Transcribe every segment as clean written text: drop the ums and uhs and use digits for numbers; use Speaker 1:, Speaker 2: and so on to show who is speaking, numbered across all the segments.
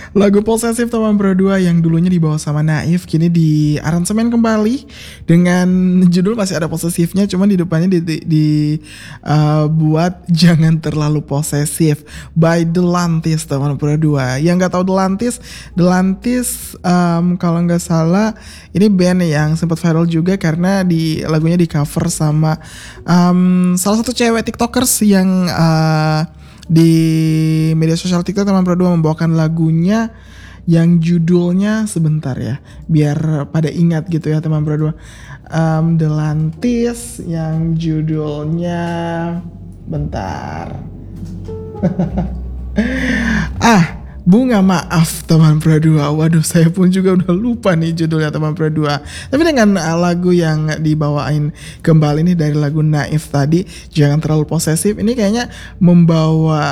Speaker 1: Lagu posesif teman berdua yang dulunya dibawa sama Naif kini di aransemen kembali dengan judul masih ada posesifnya, cuman di depannya buat jangan terlalu posesif by Delantis teman berdua. Yang nggak tahu Delantis kalau nggak salah ini band yang sempat viral juga karena di lagunya di cover sama salah satu cewek tiktokers yang di media sosial TikTok teman berdua membawakan lagunya yang judulnya sebentar ya biar pada ingat gitu ya teman berdua. Delantis yang judulnya bentar. Bunga Maaf teman berdua. Waduh, saya pun juga udah lupa nih judulnya teman berdua. Tapi dengan lagu yang dibawain kembali nih dari lagu Naif tadi, Jangan Terlalu Posesif, ini kayaknya membawa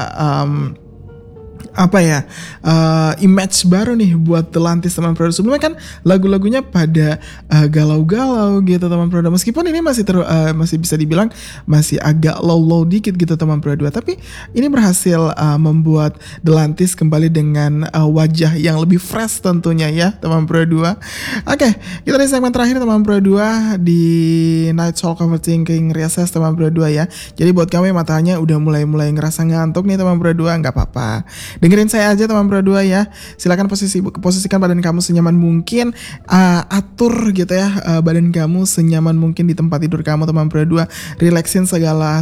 Speaker 1: image baru nih buat Delantis teman berdua. Sebelumnya kan lagu-lagunya pada galau-galau gitu teman berdua. Meskipun ini masih bisa dibilang masih agak low dikit gitu teman berdua, tapi ini berhasil membuat Delantis kembali dengan wajah yang lebih fresh tentunya ya teman berdua. Oke, kita di segmen terakhir teman berdua di Night Soul Overthinking Reassess teman berdua ya. Jadi buat kamu yang matanya udah mulai ngerasa ngantuk nih teman berdua, nggak apa-apa. Dengerin saya aja teman berdua ya. Silakan posisikan badan kamu senyaman mungkin, atur gitu ya badan kamu senyaman mungkin di tempat tidur kamu teman berdua. Relaxin segala